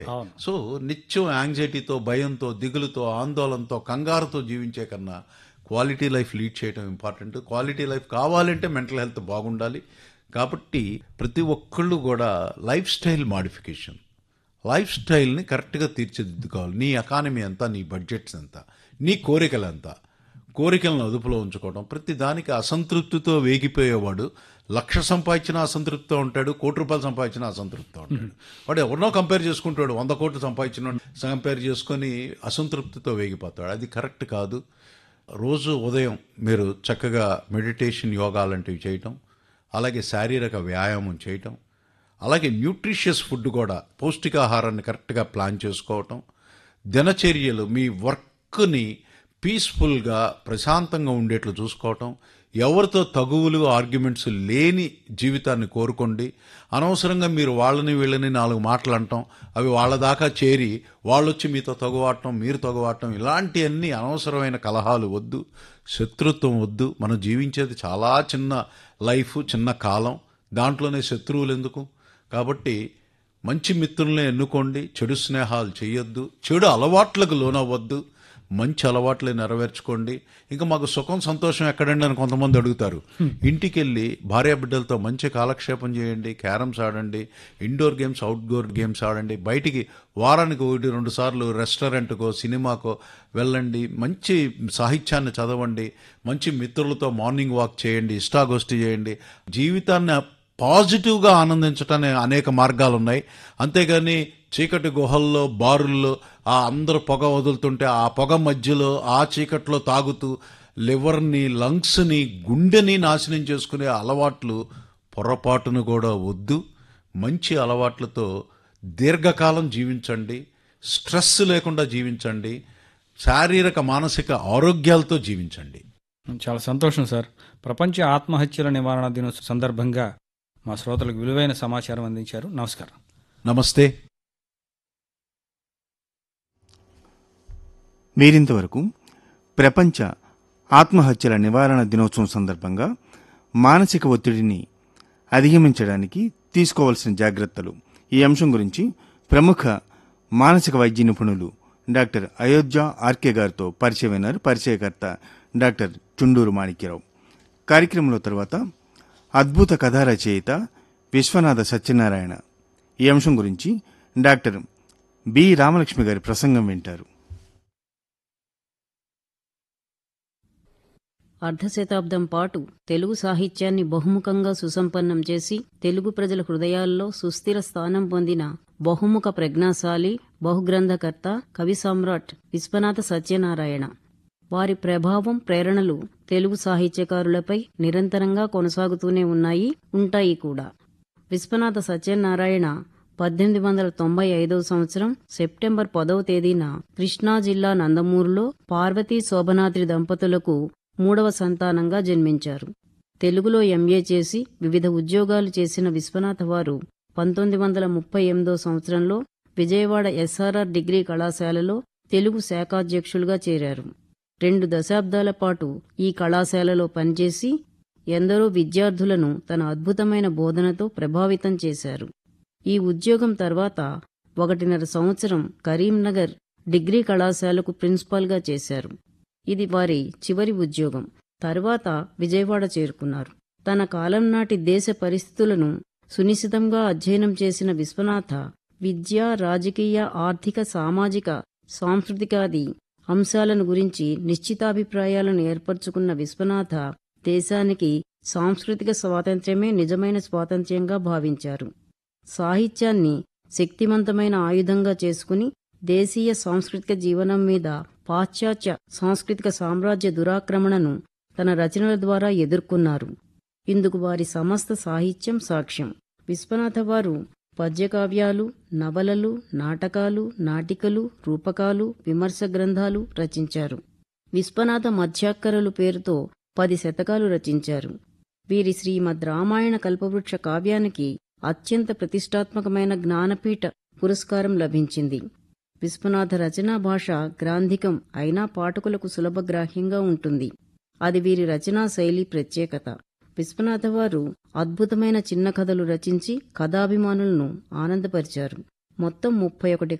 అవును. సో నిత్యం యాంగ్జైటీతో, భయంతో, దిగులుతో, ఆందోళనతో, కంగారుతో జీవించే కన్నా క్వాలిటీ లైఫ్ లీడ్ చేయడం ఇంపార్టెంట్. క్వాలిటీ లైఫ్ కావాలంటే మెంటల్ హెల్త్ బాగుండాలి. కాబట్టి ప్రతి ఒక్కళ్ళు కూడా లైఫ్ స్టైల్ మాడిఫికేషన్, లైఫ్ స్టైల్ని కరెక్ట్గా తీర్చిదిద్దుకోవాలి. నీ ఎకానమీ ఎంత, నీ బడ్జెట్స్ ఎంత, నీ కోరికలు ఎంత, కోరికలను అదుపులో ఉంచుకోవడం. ప్రతి దానికి అసంతృప్తితో వేగిపోయేవాడు 1,00,000 సంపాదించినా అసంతృప్తితో ఉంటాడు, ₹1,00,00,000 సంపాదించినా అసంతృప్తితో ఉంటాడు. వాడు ఎవరినో కంపేర్ చేసుకుంటాడు, 100 కోట్లు సంపాదించిన కంపేర్ చేసుకొని అసంతృప్తితో వేగిపోతాడు. అది కరెక్ట్ కాదు. రోజు ఉదయం మీరు చక్కగా మెడిటేషన్, యోగా లాంటివి చేయటం, అలాగే శారీరక వ్యాయామం చేయటం, అలాగే న్యూట్రిషియస్ ఫుడ్ కూడా, పౌష్టికాహారాన్ని కరెక్ట్గా ప్లాన్ చేసుకోవటం, దినచర్యలు మీ వర్క్ని పీస్ఫుల్గా ప్రశాంతంగా ఉండేట్లు చూసుకోవటం, ఎవరితో తగువులు ఆర్గ్యుమెంట్స్ లేని జీవితాన్ని కోరుకోండి. అనవసరంగా మీరు వాళ్ళని వీళ్ళని 4 మాటలు అంటాం, అవి వాళ్ళ దాకా చేరి వాళ్ళొచ్చి మీతో తగువాటం, మీరు తగువాటం, ఇలాంటివన్నీ అనవసరమైన కలహాలు వద్దు, శత్రుత్వం వద్దు. మనం జీవించేది చాలా చిన్న లైఫ్, చిన్న కాలం, దాంట్లోనే శత్రువులు ఎందుకు? కాబట్టి మంచి మిత్రుల్ని ఎన్నుకోండి, చెడు స్నేహాలు చేయొద్దు, చెడు అలవాట్లకు లోనవ్వద్దు, మంచి అలవాట్లే నెరవేర్చుకోండి. ఇంకా మాకు సుఖం సంతోషం ఎక్కడండి అని కొంతమంది అడుగుతారు. ఇంటికి వెళ్ళి భార్యాబిడ్డలతో మంచి కాలక్షేపం చేయండి, క్యారమ్స్ ఆడండి, ఇండోర్ గేమ్స్, అవుట్డోర్ గేమ్స్ ఆడండి, బయటికి వారానికి 1-2 సార్లు రెస్టారెంట్కో, సినిమాకో వెళ్ళండి, మంచి సాహిత్యాన్ని చదవండి, మంచి మిత్రులతో మార్నింగ్ వాక్ చేయండి, ఇష్టాగోష్ఠి చేయండి. జీవితాన్ని పాజిటివ్గా ఆనందించటానికి అనేక మార్గాలు ఉన్నాయి. అంతేగాని చీకటి గుహల్లో, బారుల్లో ఆ అందరూ పొగ వదులుతుంటే ఆ పొగ మధ్యలో ఆ చీకట్లో తాగుతూ లివర్ని, లంగ్స్ని, గుండెని నాశనం చేసుకునే అలవాట్లు పొరపాటును కూడా వద్దు. మంచి అలవాట్లతో దీర్ఘకాలం జీవించండి, స్ట్రెస్ లేకుండా జీవించండి, శారీరక మానసిక ఆరోగ్యాలతో జీవించండి. చాలా సంతోషం సార్. ప్రపంచ ఆత్మహత్యల నివారణ దినోత్సవం సందర్భంగా మా శ్రోతలకు విలువైన సమాచారం అందించారు. నమస్కారం. నమస్తే. మీరింతవరకు ప్రపంచ ఆత్మహత్యల నివారణ దినోత్సవం సందర్భంగా మానసిక ఒత్తిడిని అధిగమించడానికి తీసుకోవాల్సిన జాగ్రత్తలు, ఈ అంశం గురించి ప్రముఖ మానసిక వైద్య నిపుణులు డాక్టర్ అయోధ్య ఆర్కే గారితో పరిచయమైనారు. పరిచయకర్త డాక్టర్ చుండూరు మాణిక్యరావు. కార్యక్రమంలో తర్వాత అద్భుత కథా రచయిత విశ్వనాథ సత్యనారాయణ, ఈ అంశం గురించి డాక్టర్ బి రామలక్ష్మి గారి ప్రసంగం వింటారు. అర్ధశతాబ్దం పాటు తెలుగు సాహిత్యాన్ని బహుముఖంగా సుసంపన్నం చేసి తెలుగు ప్రజల హృదయాల్లో సుస్థిర స్థానం పొందిన బహుముఖ ప్రజ్ఞాశాలి, బహుగ్రంథకర్త, కవి సమ్రాట్ విశ్వనాథ సత్యనారాయణ. వారి ప్రభావం, ప్రేరణలు తెలుగు సాహిత్యకారులపై నిరంతరంగా కొనసాగుతూనే ఉన్నాయి, ఉంటాయి కూడా. విశ్వనాథ సత్యనారాయణ 1895 సంవత్సరం సెప్టెంబర్ 10వ తేదీన కృష్ణా జిల్లా నందమూరులో పార్వతీ శోభనాద్రి దంపతులకు 3వ సంతానంగా జన్మించారు. తెలుగులో ఎంఏ చేసి వివిధ ఉద్యోగాలు చేసిన విశ్వనాథ వారు 1938 సంవత్సరంలో విజయవాడ ఎస్ఆర్ఆర్ డిగ్రీ కళాశాలలో తెలుగు శాఖాధ్యక్షులుగా చేరారు. 2 దశాబ్దాల పాటు ఈ కళాశాలలో పనిచేసి ఎందరో విద్యార్థులను తన అద్భుతమైన బోధనతో ప్రభావితం చేశారు. ఈ ఉద్యోగం తర్వాత 1.5 సంవత్సరం కరీంనగర్ డిగ్రీ కళాశాలకు ప్రిన్సిపాల్గా చేశారు. ఇది వారి చివరి ఉద్యోగం. తర్వాత విజయవాడ చేరుకున్నారు. తన కాలం నాటి దేశ పరిస్థితులను సునిశితంగా అధ్యయనం చేసిన విశ్వనాథ విద్య, రాజకీయ, ఆర్థిక, సామాజిక, సాంస్కృతికాది అంశాలను గురించి నిశ్చితాభిప్రాయాలను ఏర్పరచుకున్న విశ్వనాథ దేశానికి సాంస్కృతిక స్వాతంత్ర్యమే నిజమైన స్వాతంత్ర్యంగా భావించారు. సాహిత్యాన్ని శక్తివంతమైన ఆయుధంగా చేసుకుని దేశీయ సాంస్కృతిక జీవనం మీద పాశ్చాత్య సాంస్కృతిక సామ్రాజ్య దురాక్రమణను తన రచనల ద్వారా ఎదుర్కొన్నారు. ఇందుకు వారి సమస్త సాహిత్యం సాక్ష్యం. విశ్వనాథ వారు పద్యకావ్యాలు, నవలలు, నాటకాలు, నాటికలు, రూపకాలు, విమర్శ గ్రంథాలు రచించారు. విశ్వనాథ మధ్యాక్కరలు పేరుతో 10 శతకాలు రచించారు. వీరి శ్రీమద్ రామాయణ కల్పవృక్ష కావ్యానికి అత్యంత ప్రతిష్టాత్మకమైన జ్ఞానపీఠ పురస్కారం లభించింది. విశ్వనాథ రచనా భాష గ్రాంధికం అయినా పాఠకులకు సులభగ్రాహ్యంగా ఉంటుంది. అది వీరి రచనా శైలి ప్రత్యేకత. విశ్వనాథ వారు అద్భుతమైన చిన్న కథలు రచించి కథాభిమానులను ఆనందపరిచారు. మొత్తం 31